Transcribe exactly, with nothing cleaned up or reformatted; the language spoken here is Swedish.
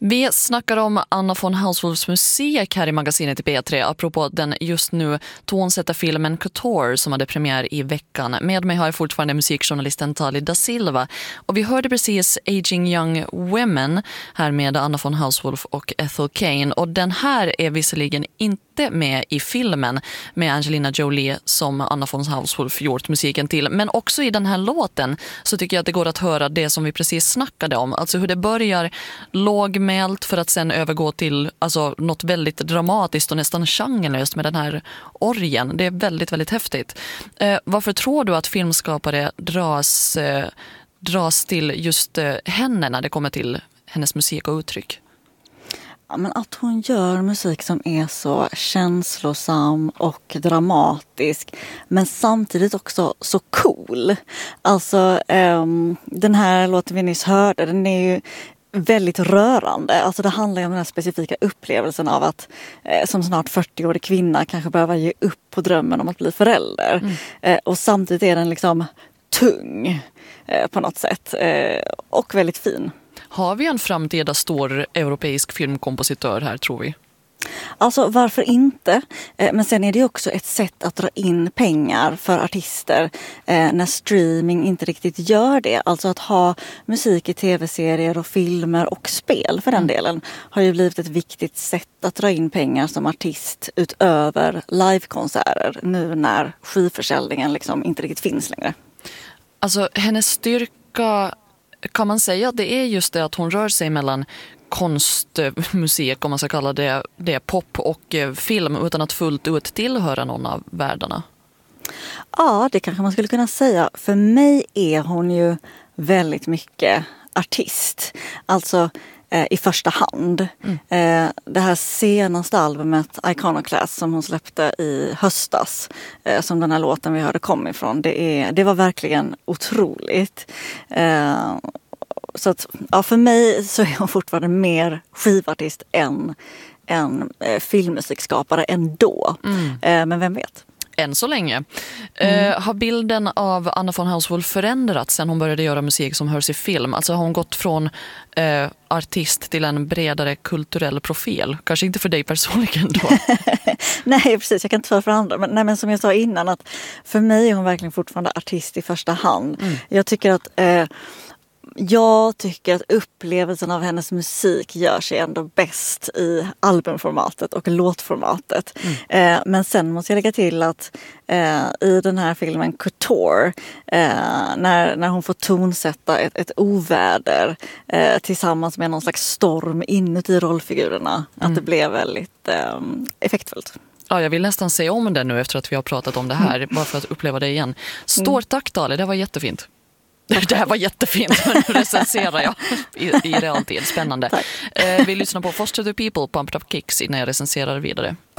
Vi snackar om Anna von Hauswolfs musik här i magasinet i B tre apropå den just nu tonsätta filmen Couture som hade premiär i veckan. Med mig har jag fortfarande musikjournalisten Tali da Silva och vi hörde precis Aging Young Women här med Anna von Hauswolf och Ethel Cain, och den här är visserligen inte med i filmen med Angelina Jolie som Anna von Hauswolf gjort musiken till, men också i den här låten så tycker jag att det går att höra det som vi precis snackade om, alltså hur det börjar lågmält för att sen övergå till alltså, något väldigt dramatiskt och nästan genrelöst med den här orgen. Det är väldigt, väldigt häftigt. Eh, varför tror du att filmskapare dras, eh, dras till just eh, henne när det kommer till hennes musik och uttryck? Ja, men att hon gör musik som är så känslosam och dramatisk, men samtidigt också så cool. Alltså um, den här låten vi nyss hörde, den är ju väldigt rörande. Alltså det handlar ju om den här specifika upplevelsen av att eh, som snart fyrtio-årig kvinna kanske behöver ge upp på drömmen om att bli förälder. Mm. Eh, och samtidigt är den liksom tung eh, på något sätt eh, och väldigt fin. Har vi en framtida stor europeisk filmkompositör här, tror vi? Alltså varför inte? Men sen är det också ett sätt att dra in pengar för artister när streaming inte riktigt gör det. Alltså att ha musik i tv-serier och filmer och spel för den mm. delen har ju blivit ett viktigt sätt att dra in pengar som artist utöver livekonserter nu när skivförsäljningen liksom inte riktigt finns längre. Alltså hennes styrka, kan man säga att det är just det att hon rör sig mellan konstmusik, om man ska kalla det, det pop och film, utan att fullt ut tillhöra någon av världarna? Ja, det kanske man skulle kunna säga. För mig är hon ju väldigt mycket artist. Alltså eh, i första hand. Mm. Eh, det här senaste albumet Iconoclast som hon släppte i höstas, eh, som den här låten vi hörde kom ifrån, det, är, det var verkligen otroligt. Eh, Så att, ja, för mig så är hon fortfarande mer skivartist än, än eh, filmmusikskapare ändå. Mm. Eh, men vem vet? Än så länge. Mm. Eh, har bilden av Anna von Hauswolf förändrats sen hon började göra musik som hörs i film? Alltså har hon gått från eh, artist till en bredare kulturell profil? Kanske inte för dig personligen då? Nej, precis. Jag kan inte svara för andra. Men, nej, men som jag sa innan, att för mig är hon verkligen fortfarande artist i första hand. Mm. Jag tycker att eh, Jag tycker att upplevelsen av hennes musik gör sig ändå bäst i albumformatet och låtformatet. Mm. Eh, men sen måste jag lägga till att eh, i den här filmen Couture, eh, när, när hon får tonsätta ett, ett oväder eh, tillsammans med någon slags storm inuti rollfigurerna, mm. att det blev väldigt eh, effektfullt. Ja, jag vill nästan se om det nu efter att vi har pratat om det här, mm. bara för att uppleva det igen. Stort tack, Tali, det var jättefint. Det här var jättefint, men nu recenserar jag i, i realtid. Spännande. Eh, vi lyssnar på Foster the People, Pumped Up Kicks innan jag recenserar vidare.